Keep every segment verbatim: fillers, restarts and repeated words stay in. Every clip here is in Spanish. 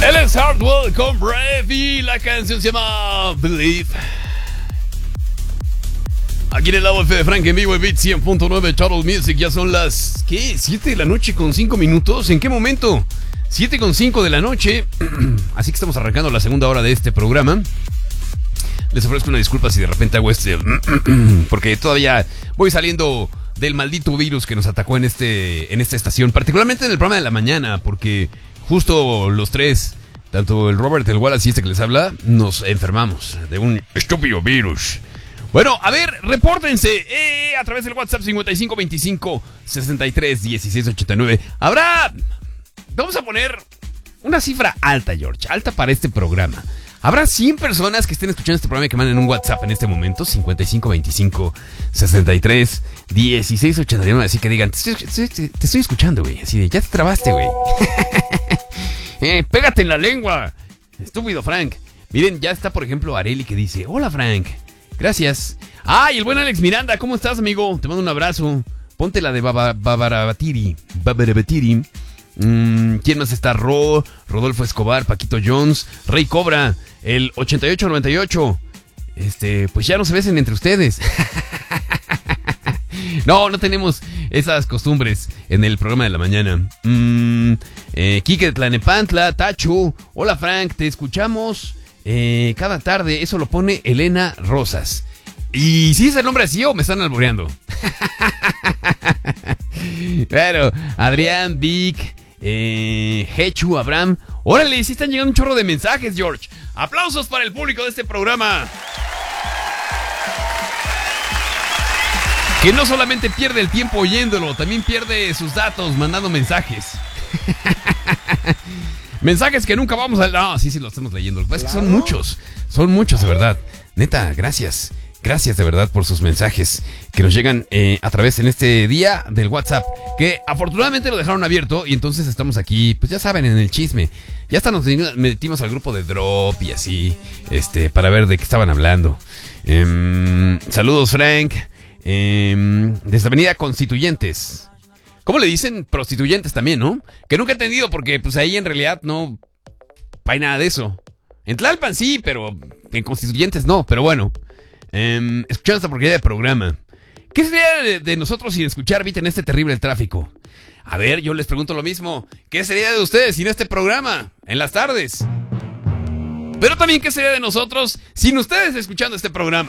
Él es Hardwell con Brave y la canción se llama Believe. Aquí en el lado F de Frank en vivo en Beat cien punto nueve Total Music. Ya son las, ¿qué? siete de la noche con cinco minutos. ¿En qué momento? siete con cinco de la noche. Así que estamos arrancando la segunda hora de este programa. Les ofrezco una disculpa si de repente hago este porque todavía voy saliendo del maldito virus que nos atacó en este en esta estación, particularmente en el programa de la mañana, porque justo los tres, tanto el Robert, el Wallace y este que les habla, nos enfermamos de un estúpido virus. Bueno, a ver, repórtense eh, a través del WhatsApp cincuenta y cinco veinticinco sesenta y tres dieciséis ochenta y nueve. Habrá, vamos a poner una cifra alta, George, alta para este programa. Habrá cien personas que estén escuchando este programa y que manden un WhatsApp en este momento, cincuenta y cinco veinticinco sesenta y tres dieciséis ochenta y nueve, así que digan, te estoy, te, te estoy escuchando, güey, así de, ya te trabaste, güey. eh, pégate en la lengua, estúpido Frank. Miren, ya está, por ejemplo, Areli que dice, hola Frank, gracias. Ay, el buen Alex Miranda, ¿cómo estás, amigo? Te mando un abrazo. Ponte la de Baba, Babarabatiri, Babarabatiri. Mm, ¿Quién más está? Ro, Rodolfo Escobar, Paquito Jones, Rey Cobra, el ochenta y ocho noventa y ocho. Este, pues ya no se besen entre ustedes. No, no tenemos esas costumbres en el programa de la mañana. Mm, eh, Quique de Tlanepantla, Tacho. Hola Frank, te escuchamos eh, cada tarde. Eso lo pone Elena Rosas. ¿Y si es el nombre así o me están albureando? Claro, Adrián, Vic, eh, Hechu, Abraham. Órale, sí están llegando un chorro de mensajes, George. Aplausos para el público de este programa, que no solamente pierde el tiempo oyéndolo, también pierde sus datos mandando mensajes. Mensajes que nunca vamos a... No, sí, sí, lo estamos leyendo. Lo que pasa es que son muchos, son muchos de verdad. Neta, gracias. Gracias de verdad por sus mensajes que nos llegan eh, a través en este día del WhatsApp, que afortunadamente lo dejaron abierto y entonces estamos aquí, pues ya saben, en el chisme. Ya hasta nos metimos al grupo de Drop y así, este, para ver de qué estaban hablando. Eh, saludos, Frank. Eh, desde Avenida Constituyentes. ¿Cómo le dicen? Prostituyentes también, ¿no? Que nunca he entendido porque pues ahí en realidad no hay nada de eso. En Tlalpan sí, pero en Constituyentes no, pero bueno. Eh, escuchando esta porquería de programa. ¿Qué sería de, de nosotros sin escuchar Beat en este terrible tráfico? A ver, yo les pregunto lo mismo. ¿Qué sería de ustedes sin este programa en las tardes? Pero también, ¿qué sería de nosotros sin ustedes escuchando este programa?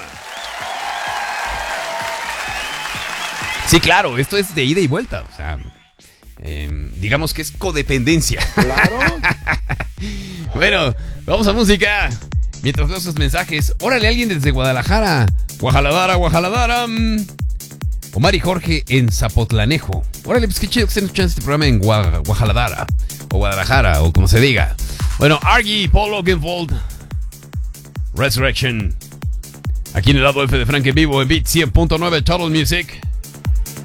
Sí, claro, esto es de ida y vuelta. O sea, eh, digamos que es codependencia. Claro. Bueno, vamos a música. Mientras leo sus mensajes, órale, alguien desde Guadalajara. Guajaladara, Guajaladara. Omar y Jorge en Zapotlanejo. Órale, pues qué chido que estén escuchando este programa en Gua- Guajaladara. O Guadalajara, o como se diga. Bueno, Argy, Paul Ogenfold. Resurrection. Aquí en el lado F de Frank en vivo en Beat cien punto nueve Total Music.